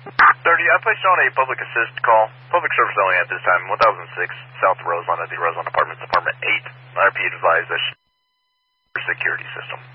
30, I placed on a public assist call. Public service only at this time, 1006 South Roseland at the Roseland Apartments, Apartment 8. I repeat, advise that security system.